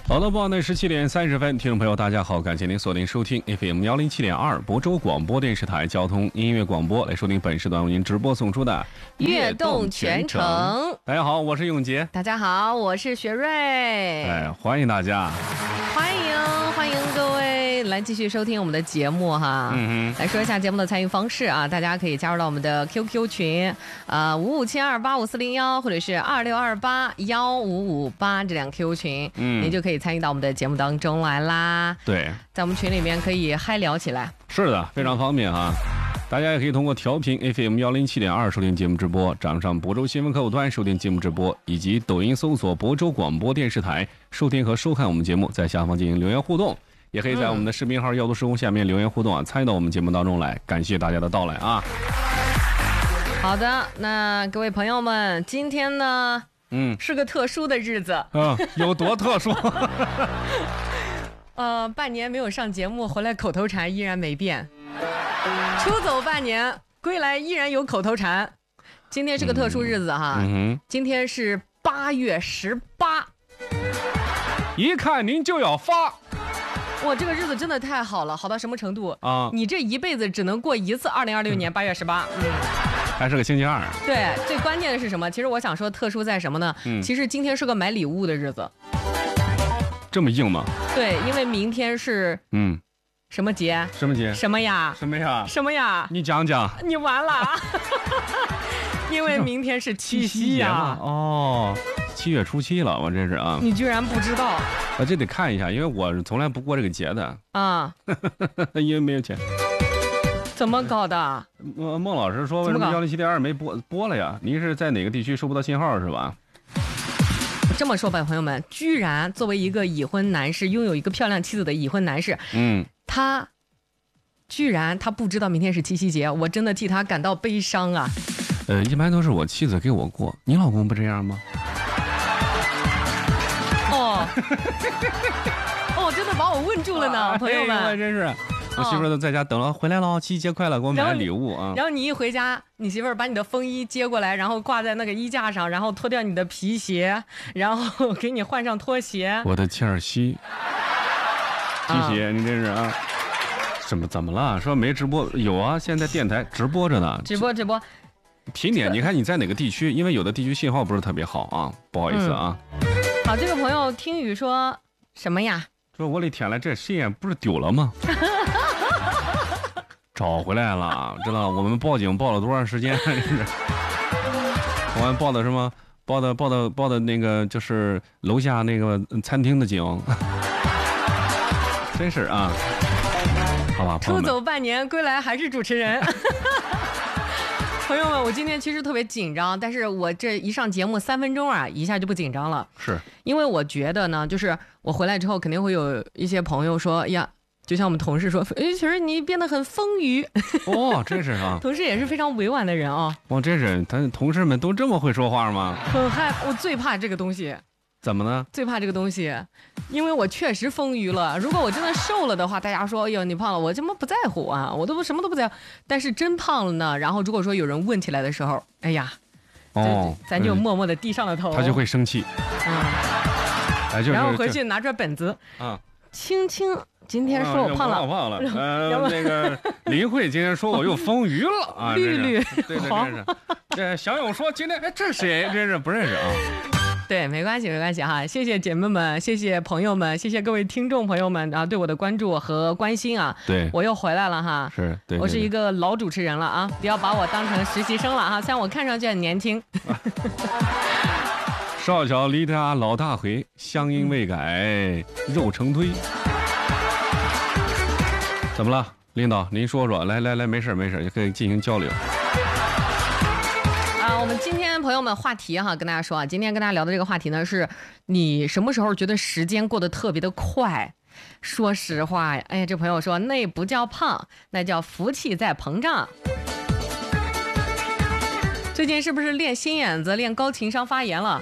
好的，报呢17:30，听众朋友大家好，感谢您锁定收听 FM 107.2亳州广播电视台交通音乐广播，来收听本时段为您直播送出的悦动全程。 大家好，我是永杰。 大家好，我是学瑞。 欢迎大家， 欢迎各位来继续收听我们的节目哈。来说一下节目的参与方式啊，大家可以加入到我们的 QQ 群5572854010，或者是26281558这两 QQ 群，您就可以参与到我们的节目当中来啦。 对， 在我们群里面可以嗨聊起来。 是的，非常方便啊。大家也可以通过调频 FM 107.2收听节目直播，掌上亳州新闻客户端收听节目直播，以及抖音搜索亳州广播电视台收听和收看我们节目，在下方进行留言互动，也可以在我们的视频号耀都施工下面留言互动啊，参与到我们节目当中来。感谢大家的到来啊。 好的，那各位朋友们，今天呢，是个特殊的日子。 有多特殊？ 半年没有上节目，回来口头禅依然没变。出走半年，归来依然有口头禅。今天是个特殊日子哈，今天是8月18。 一看您就要发。 哇，这个日子真的太好了，好到什么程度啊？ 你这一辈子只能过一次2026年8月18。 还是个星期二。对， 最关键的是什么？其实我想说特殊在什么呢？其实今天是个买礼物的日子。 这么硬吗？ 对，因为明天是什么节？ 什么节？ 什么呀？ 什么呀？ 什么呀？ 你讲讲。 你完了。因为明天是七夕呀。 哦，7月初7了，我这是啊。 你居然不知道？ 这得看一下，因为我从来不过这个节的啊。因为没有钱。 怎么搞的？ 孟老师说为什么107.2没播了呀？您是在哪个地区收不到信号是吧？ 这么说吧，朋友们，居然作为一个已婚男士，拥有一个漂亮妻子的已婚男士，他居然不知道明天是七夕节，我真的替他感到悲伤啊。 一般都是我妻子给我过，你老公不这样吗？ 真的把我问住了呢，朋友们， 真是。我媳妇儿都在家等了，回来了，七夕节快乐，给我买礼物啊。 然后你一回家，你媳妇儿把你的风衣接过来，然后挂在那个衣架上，然后脱掉你的皮鞋，然后给你换上拖鞋。 我的切尔西皮鞋，你这是啊？怎么了？说没直播？有啊，现在电台直播着呢。 直播。 频点，你看你在哪个地区？因为有的地区信号不是特别好啊，不好意思啊。 好，这个朋友听雨说什么呀？ 说我的天了，这信不是丢了吗？找回来了，知道我们报警报了多长时间？我们报的什么？报的那个就是楼下那个餐厅的警。真是啊，好吧， 出走半年归来还是主持人。朋友们，我今天其实特别紧张，但是我这一上节目3分钟啊，一下就不紧张了。 是因为我觉得呢，就是我回来之后肯定会有一些朋友说呀。就像我们同事说，其实你变得很丰腴。 真是啊！ 同事也是非常委婉的人啊。 真是，咱同事们都这么会说话吗？ 我最怕这个东西。 怎么呢？ 最怕这个东西，因为我确实丰腴了。如果我真的瘦了的话，大家说，哎呦你胖了，我怎么不在乎啊？我都什么都不在乎。但是真胖了呢，然后如果说有人问起来的时候，哎呀，咱就默默的低上了头。 他就会生气。 然后回去拿出本子轻轻。今天说我胖了， 那个林慧今天说我又丰腴了啊， 绿， 对，这小勇说今天这谁？真是不认识啊。 对，没关系哈，谢谢姐妹们，谢谢朋友们，谢谢各位听众朋友们啊对我的关注和关心啊。 对， 我又回来了哈。 是，对， 我是一个老主持人了啊，不要把我当成实习生了哈，虽然我看上去很年轻。 少小离家老大回，乡音未改肉成堆。怎么了，领导？您说说，来，没事，也可以进行交流。 我们今天朋友们话题哈，跟大家说啊，今天跟大家聊的这个话题呢，是你什么时候觉得时间过得特别的快？说实话，哎呀，这朋友说那不叫胖，那叫福气在膨胀。最近是不是练心眼子、练高情商发言了？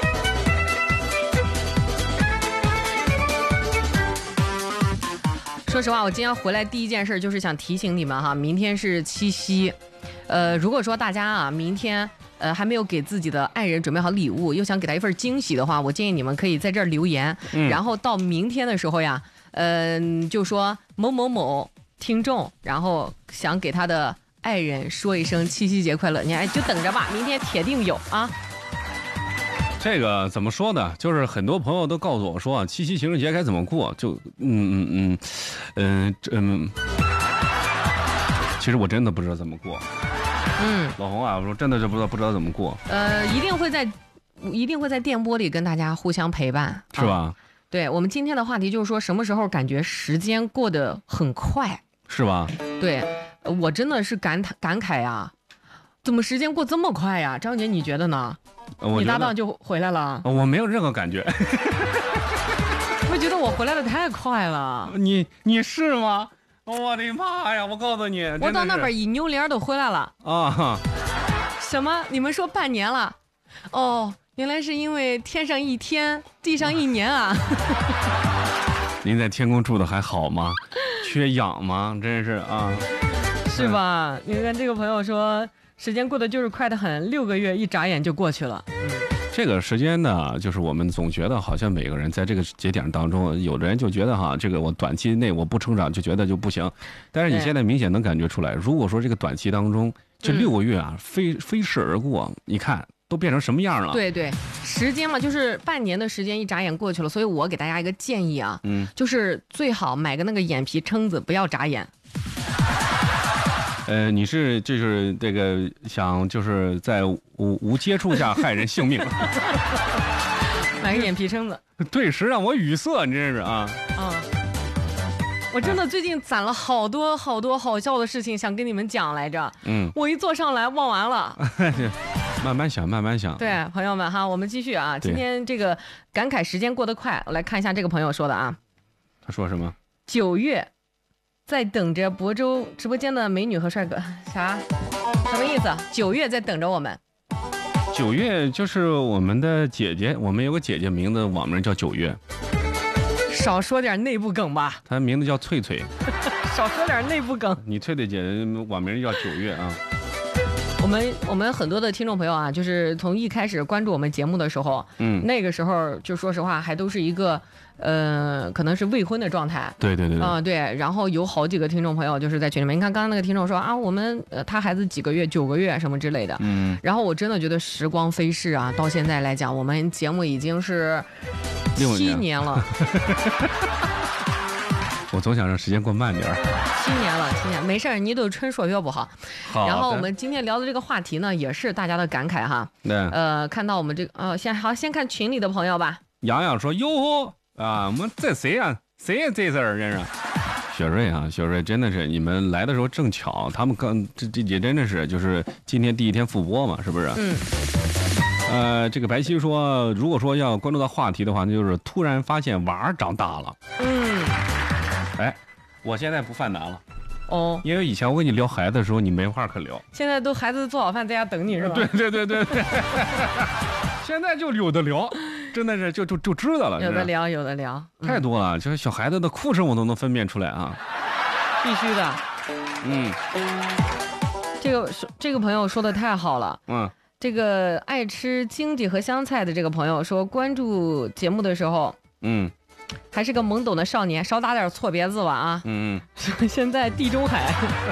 说实话，我今天回来第一件事就是想提醒你们哈，明天是七夕。如果说大家啊明天还没有给自己的爱人准备好礼物，又想给他一份惊喜的话，我建议你们可以在这儿留言，然后到明天的时候呀，就说某某某听众，然后想给他的爱人说一声七夕节快乐，你就等着吧，明天铁定有啊。 这个怎么说呢？就是很多朋友都告诉我说，七夕情人节该怎么过？其实我真的不知道怎么过。老洪啊，我说真的是不知道怎么过。 一定会在电波里跟大家互相陪伴， 是吧？ 对，我们今天的话题就是说，什么时候感觉时间过得很快， 是吧？ 对，我真的是感慨呀，怎么时间过这么快呀？张姐，你觉得呢？你搭档就回来了， 我没有任何感觉。 我觉得我回来的太快了。 你是吗？我的妈呀！我告诉你， 我到那边一扭脸都回来了啊！ 什么？你们说半年了？哦，原来是因为天上一天，地上一年啊！ 您在天宫住的还好吗？缺氧吗？真是啊！ 是吧？你看这个朋友说，时间过得就是快得很，6个月一眨眼就过去了。 这个时间呢，就是我们总觉得好像每个人在这个节点当中，有的人就觉得哈，这个我短期内我不成长就觉得就不行，但是你现在明显能感觉出来，如果说这个短期当中这6个月啊，飞逝而过，你看都变成什么样了？ 对对，时间嘛，就是半年的时间一眨眼过去了，所以我给大家一个建议啊，就是最好买个那个眼皮撑子，不要眨眼。 你是就是这个想就是在无接触下害人性命， 买个眼皮撑子， 顿时让我语塞，你真是啊！ 我真的最近攒了好多好笑的事情想跟你们讲来着，我一坐上来忘完了。 慢慢想。 对，朋友们哈，我们继续啊，今天这个感慨时间过得快，我来看一下这个朋友说的啊。 他说什么 ？9月。在等着亳州直播间的美女和帅哥，啥？什么意思？9月在等着我们。 9月就是我们的姐姐，我们有个姐姐名字网名叫9月。 少说点内部梗吧。 她名字叫翠翠。 少说点内部梗。 你翠翠姐网名叫9月啊。 我们很多的听众朋友啊，就是从一开始关注我们节目的时候，那个时候就说实话还都是一个可能是未婚的状态。 对对，然后有好几个听众朋友就是在群里面，你看刚刚那个听众说啊，我们他孩子几个月9个月什么之类的，然后我真的觉得时光飞逝啊，到现在来讲，我们节目已经是7年了。 我总想让时间过慢点 7年了，没事儿，你都纯说学不好。然后我们今天聊的这个话题呢，也是大家的感慨哈。 对。 看到我们这个先看群里的朋友吧。 洋洋说：“哟啊，我们这谁呀？谁这事儿真是？”雪瑞真的是你们来的时候正巧，他们这也真的是就是今天第一天复播嘛，是不是？这个白皙说，如果说要关注到话题的话，那就是突然发现娃儿长大了。哎，我现在不犯难了。因为以前我跟你聊孩子的时候，你没话可聊。 现在都孩子做好饭在家等你是吧？ 对。现在就有的聊，真的是就知道了。 有的聊， 太多了，就是小孩子的哭声我都能分辨出来啊。 必须的。这个朋友说的太好了。这个爱吃经济和香菜的这个朋友说，关注节目的时候，还是个懵懂的少年，少打点错别字吧啊。现在地中海。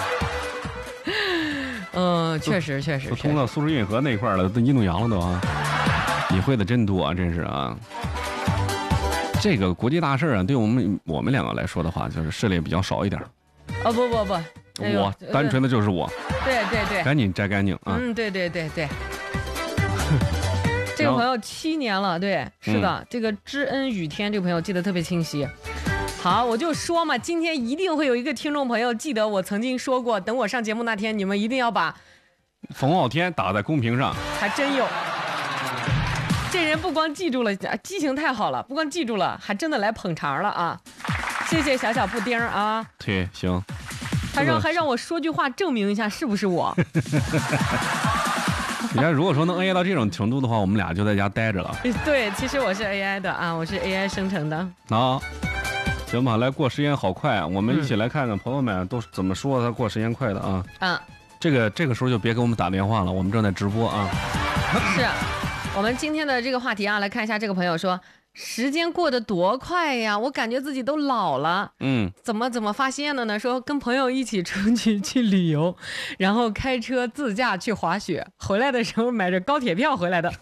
确实。 都通到苏州运河那块了，都印度洋了都啊。你会的真多啊，真是啊。这个国际大事啊，对我们两个来说的话，就是涉猎比较少一点。 不， 我单纯的就是我。 对， 赶紧摘干净啊。 对。这个朋友7年了，对，是的，这个知恩雨天这个朋友记得特别清晰。好，我就说嘛，今天一定会有一个听众朋友记得我曾经说过，等我上节目那天，你们一定要把冯傲天打在公屏上。 还真有，这人不光记住了，记性太好了，不光记住了，还真的来捧场了啊！谢谢小布丁啊。 对，行。 还让我说句话证明一下是不是我。 你看，如果说能 AI 到这种程度的话，我们俩就在家待着了。 对，其实我是 AI 的啊，我是 AI 生成的。 行吧，来过时间好快啊！我们一起来看看朋友们都怎么说他过时间快的啊。 这个时候就别给我们打电话了，我们正在直播啊。 是我们今天的这个话题啊，来看一下这个朋友说，时间过得多快呀，我感觉自己都老了。怎么发现的呢？说跟朋友一起出去旅游，然后开车自驾去滑雪，回来的时候买着高铁票回来的。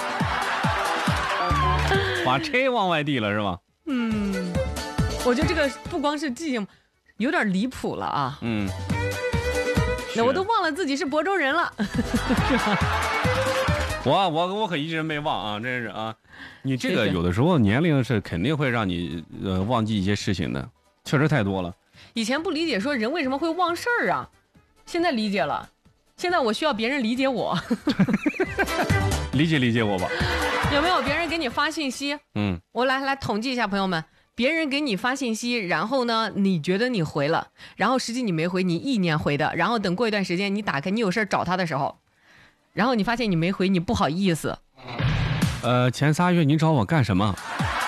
把车往外地了是吧？ 我觉得这个不光是记性，有点离谱了啊。那我都忘了自己是亳州人了，是吧？ 我可一直没忘啊，真是啊。你这个有的时候年龄是肯定会让你忘记一些事情的，确实太多了。 以前不理解说人为什么会忘事儿啊，现在理解了。现在我需要别人理解我。 理解我吧。 有没有别人给你发信息？我来统计一下，朋友们，别人给你发信息，然后呢，你觉得你回了，然后实际你没回，你意念回的，然后等过一段时间你打开，你有事找他的时候，然后你发现你没回，你不好意思。 前3月你找我干什么？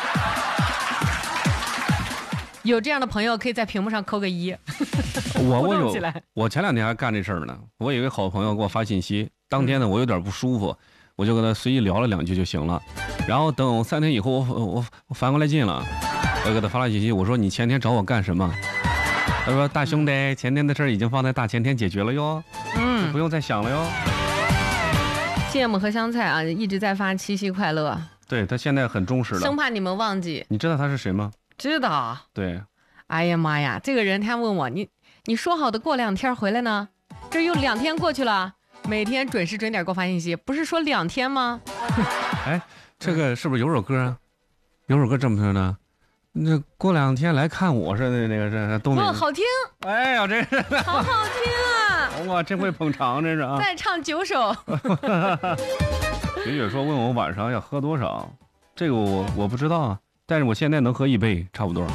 有这样的朋友可以在屏幕上扣个1。 我前2天还干这事儿呢。我有一个好朋友给我发信息，当天呢我有点不舒服，我就跟他随意聊了2句就行了。然后等3天以后，我反过来劲了，我给他发了信息，我说你前天找我干什么？他说大兄弟，前天的事儿已经放在大前天解决了哟，不用再想了哟。 芥末和香菜啊，一直在发七夕快乐。 对，他现在很忠实了， 生怕你们忘记。 你知道他是谁吗？ 知道。 对。 哎呀妈呀，这个人他问我，你说好的过2天回来呢？这又2天过去了，每天准时准点给我发信息，不是说2天吗？ 哎，这个是不是有首歌啊？有首歌这么说的，那过2天来看我是那个是东北。 哇，好听！ 哎呀，这是好好听啊！ 哇，真会捧场，真是啊！ 再唱9首。 雪雪说问我晚上要喝多少，这个我不知道啊，但是我现在能喝1杯，差不多。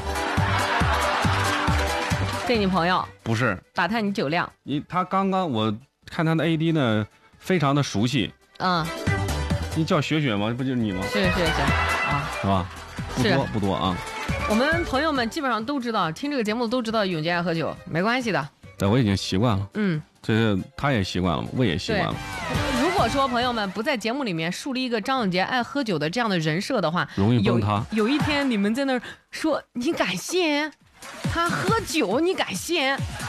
对你朋友？不是， 打探你酒量。 他刚刚我看他的 AD 呢，非常的熟悉。你叫雪雪吗？不就是你吗？ 是啊， 是吧？不多啊。 我们朋友们基本上都知道，听这个节目都知道永杰爱喝酒，没关系的。 对，我已经习惯了。这他也习惯了，我也习惯了。 如果说朋友们不在节目里面树立一个张永杰爱喝酒的这样的人设的话， 容易崩塌。 有一天你们在那儿说你敢信他喝酒，你敢信？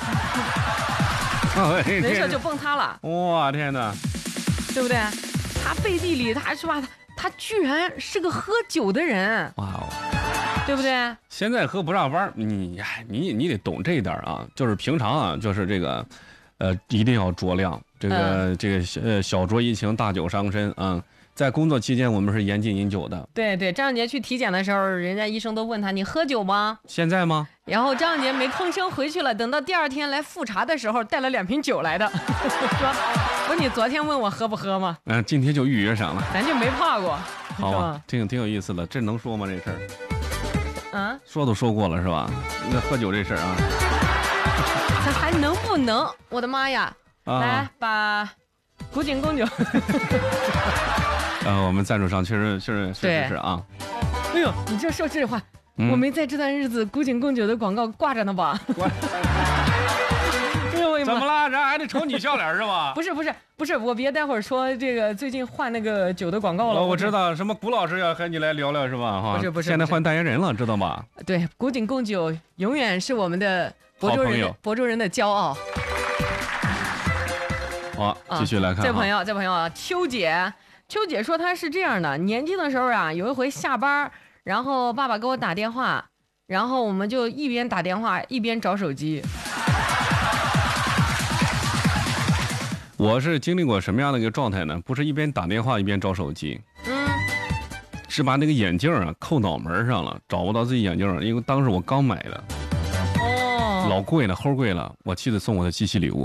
人设就崩塌了。 哇，天哪， 对不对？他背地里他是吧？他居然是个喝酒的人。 哇哦， 对不对？ 现在喝不上班，你得懂这一点啊，就是平常啊，就是这个，一定要酌量，这个小酌怡情，大酒伤身啊。在工作期间，我们是严禁饮酒的。对，张永杰去体检的时候，人家医生都问他：“你喝酒吗？”现在吗？然后张永杰没吭声回去了。等到第2天来复查的时候，带了2瓶酒来的，说：“不是你昨天问我喝不喝吗？”今天就预约上了。咱就没怕过。好啊，挺有意思的，这能说吗？这事儿？说都说过了是吧？那喝酒这事儿啊，他还能不能？我的妈呀！来把古井公酒。我们赞助商确实是啊。哎呦，你这说这话，我没在这段日子古井贡酒的广告挂着呢吧？怎么了？人还得瞅你笑脸是吧？不是，我别待会儿说这个最近换那个酒的广告了。我知道，什么古老师要和你来聊聊是吧？哈，不是，现在换代言人了，知道吧？对，古井贡酒永远是我们的亳州人的骄傲。好，继续来看。这朋友啊，秋姐说她是这样的，年轻的时候啊，有一回下班，然后爸爸给我打电话，然后我们就一边打电话一边找手机。我是经历过什么样的一个状态呢？不是一边打电话一边找手机，是把那个眼镜啊扣脑门上了，找不到自己眼镜，因为当时我刚买的，老贵了，齁贵了，我妻子送我的七夕礼物。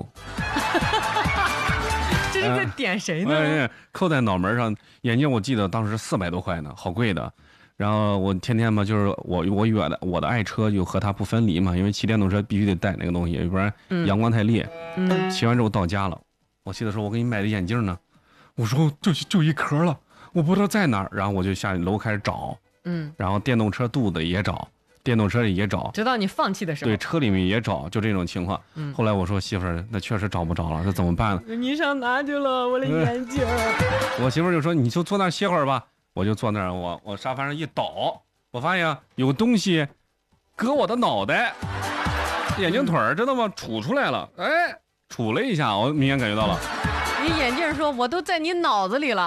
这是在点谁呢？扣在脑门上，眼镜我记得当时400多块呢，好贵的。然后我天天嘛，就是我的爱车就和它不分离嘛，因为骑电动车必须得带那个东西，不然阳光太烈。骑完之后到家了，我妻子说：“我给你买的眼镜呢。”我说：“就一壳了，我不知道在哪儿。”然后我就下楼开始找，然后电动车肚子也找， 电动车里也找， 直到你放弃的时候。 对，车里面也找，就这种情况。后来我说媳妇儿，那确实找不着了，那怎么办呢？ 你上哪去了？我的眼镜。 我媳妇儿就说你就坐那儿歇会儿吧，我就坐那儿，我沙发上一倒，我发现有东西割我的脑袋，眼镜腿儿知道吗？杵出来了，哎，杵了一下，我明显感觉到了。 你眼镜说我都在你脑子里了。